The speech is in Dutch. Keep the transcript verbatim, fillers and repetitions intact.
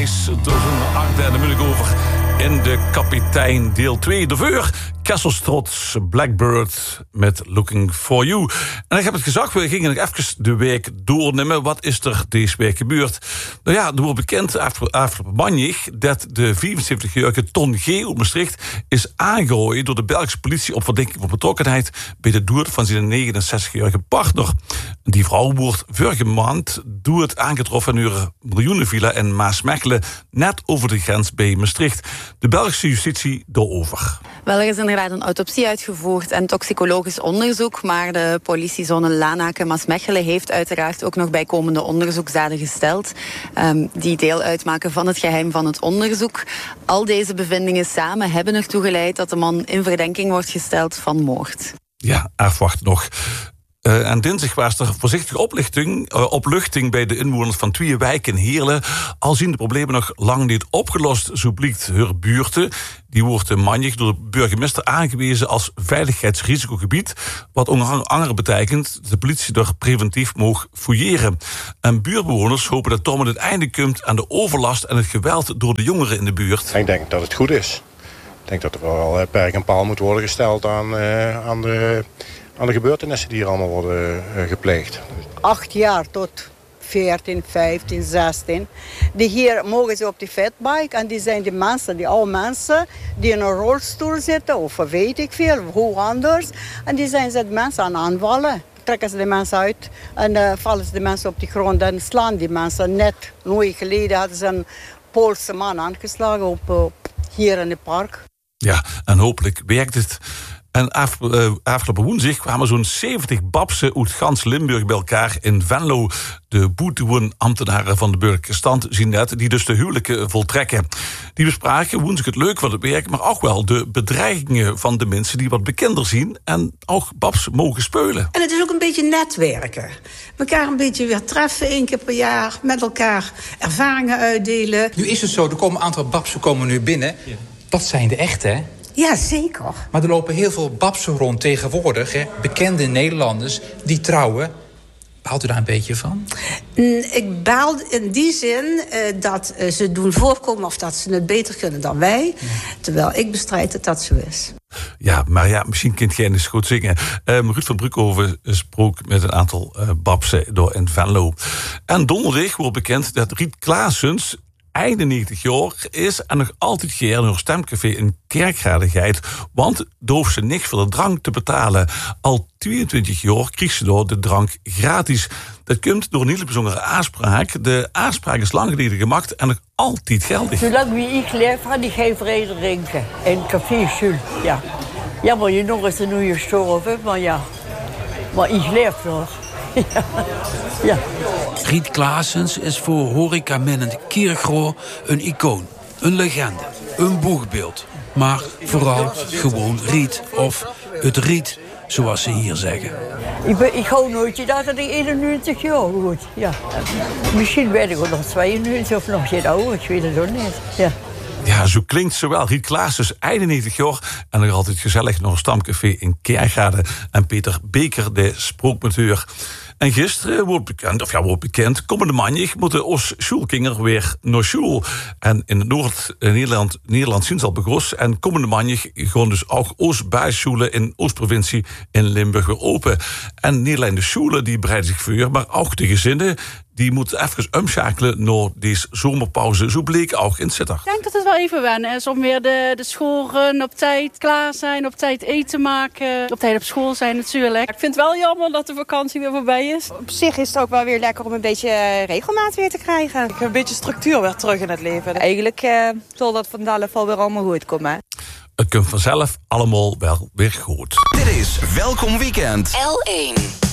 Paradise. Tussen acht en een minuut over in de Kapitein deel twee. De veur, Kesselstrots, Blackbird met Looking For You. En ik heb het gezegd, we gingen nog even de week doornemen. Wat is er deze week gebeurd? Nou ja, er wordt bekend afgelopen maandag dat de vierenzeventigjarige Ton G. uit Maastricht is aangehouden door de Belgische politie op verdenking van betrokkenheid bij de dood van zijn negenenzestigjarige partner. Die vrouw wordt vorige maand door het aangetroffen in haar miljoenenvilla in Maasmechelen, net over de grens bij Maastricht. De Belgische justitie daarover. Wel, er is inderdaad een autopsie uitgevoerd en toxicologisch onderzoek, maar de politiezone Lanaken-Maasmechelen heeft uiteraard ook nog bijkomende onderzoeksdaden gesteld, um, die deel uitmaken van het geheim van het onderzoek. Al deze bevindingen samen hebben ertoe geleid dat de man in verdenking wordt gesteld van moord. Ja, afwacht nog. Uh, en dinsdag was er voorzichtige oplichting, uh, opluchting bij de inwoners van twee wijken in Heerlen. Al zien de problemen nog lang niet opgelost, zo blijkt haar buurten. Die wordt maandag door de burgemeester aangewezen als veiligheidsrisicogebied. Wat onder andere betekent dat de politie er preventief mag fouilleren. En buurtbewoners hopen dat Tom het einde komt aan de overlast en het geweld door de jongeren in de buurt. Ik denk dat het goed is. Ik denk dat er wel perk en paal moet worden gesteld aan, uh, aan de... aan de gebeurtenissen die hier allemaal worden uh, gepleegd. Acht jaar tot veertien, vijftien, zestien. Die hier mogen ze op die fatbike. En die zijn die mensen, die oude mensen, die in een rolstoel zitten. Of weet ik veel, hoe anders. En die zijn ze de mensen aan aanvallen. Trekken ze de mensen uit en uh, vallen ze de mensen op de grond. En slaan die mensen. Net een week geleden hadden ze een Poolse man aangeslagen op, uh, hier in het park. Ja, en hopelijk werkt het. En af, uh, afgelopen woensdag kwamen zo'n zeventig babsen uit gans Limburg bij elkaar in Venlo. De boetewoon-ambtenaren van de burgerlijke stand zien net, die dus de huwelijken voltrekken. Die bespraken woensdag het leuke van het werk, maar ook wel de bedreigingen van de mensen die wat bekender zien en ook babs mogen speulen. En het is ook een beetje netwerken. Elkaar een beetje weer treffen, één keer per jaar, met elkaar ervaringen uitdelen. Nu is het zo, er komen een aantal babsen komen nu binnen. Ja. Dat zijn de echte, hè? Ja, zeker. Maar er lopen heel veel babsen rond tegenwoordig, hè? Bekende Nederlanders die trouwen. Baalt u daar een beetje van? Ik baal in die zin uh, dat uh, ze doen voorkomen of dat ze het beter kunnen dan wij. Ja. Terwijl ik bestrijd dat dat zo is. Ja, maar ja, misschien kunt jij eens goed zingen. Um, Ruud van Broekhoven sprak met een aantal uh, babsen door in Venlo. En donderdag wordt bekend dat Riet Klaasens eenennegentig jaar is en nog altijd geër in haar stemcafé in Kerkradigheid, want daar hoeft ze niks voor de drank te betalen. Al tweeëntwintig jaar kreeg ze door de drank gratis. Dat komt door een hele bijzondere aanspraak. De aanspraak is lang geleden gemaakt en nog altijd geldig. Zolang wie ik leef, had ik geen vrede drinken. In Café Jules, ja. Ja, maar je nog is er nu gestorven, maar ja. Maar ik leef nog. Ja. Ja. Riet Klaasens is voor horecamenend Kiergro een icoon, een legende, een boegbeeld. Maar vooral gewoon Riet, of het Riet, zoals ze hier zeggen. Ik, ben, ik hou nooit dat ik eenennegentig jaar word. Ja. Misschien ben ik ook nog tweeënnegentig of nog geen ouder, ik weet het ook niet. Ja. Ja, zo klinkt zowel Riet Klaasens, eenennegentig jaar... en nog altijd gezellig naar een stamcafé in Kerkrade. En Peter Beker, de sprookmonteur. En gisteren wordt bekend, of ja, wordt bekend... komende maandag moeten Os Schulkinger weer naar school. En in Noord-Nederland Nederland zien ze al begros. En komende maandag gaan dus ook Os basisscholen in Oost-provincie in Limburg weer open. En niet alleen de scholen die bereiden zich voor, maar ook de gezinnen... die moeten even omschakelen naar deze zomerpauze. Zo bleek ook in Sittard. Ik denk dat het wel even wennen is om weer de, de schoolrun op tijd klaar zijn, op tijd eten maken, op tijd op school zijn natuurlijk. Ik vind het wel jammer dat de vakantie weer voorbij is. Op zich is het ook wel weer lekker om een beetje regelmaat weer te krijgen. Ik heb een beetje structuur weer terug in het leven. Eigenlijk uh, zal dat vandaag wel weer allemaal goed komen. Het komt vanzelf allemaal wel weer goed. Dit is Welkom Weekend. L één.